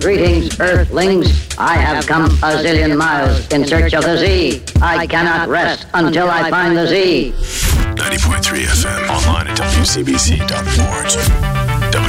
Greetings, Earthlings. I have come a zillion miles in search of the Z. I cannot rest until I find the Z. 90.3 FM, online at WCBC.org.